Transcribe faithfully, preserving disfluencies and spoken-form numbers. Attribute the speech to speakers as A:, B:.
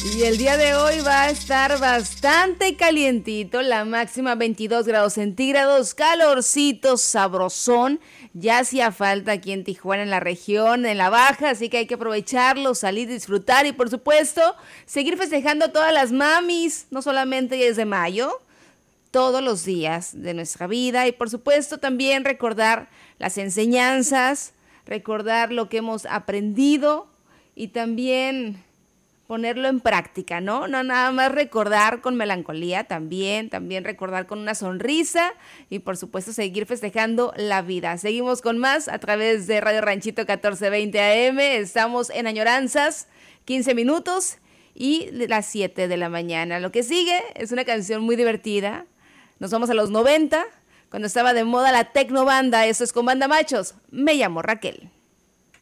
A: Y el día de hoy va a estar bastante calientito, la máxima veintidós grados centígrados, calorcito, sabrosón. Ya hacía falta aquí en Tijuana, en la región, en la baja, así que hay que aprovecharlo, salir, disfrutar y por supuesto seguir festejando a todas las mamis, no solamente desde mayo, todos los días de nuestra vida y por supuesto también recordar las enseñanzas, recordar lo que hemos aprendido y también ponerlo en práctica, ¿no? No nada más recordar con melancolía, también, también recordar con una sonrisa y por supuesto seguir festejando la vida. Seguimos con más a través de Radio Ranchito catorce veinte A M, estamos en Añoranzas, quince minutos y las siete de la mañana. Lo que sigue es una canción muy divertida, nos vamos a los noventa, cuando estaba de moda la tecno banda, eso es con Banda Machos, Me llamo Raquel.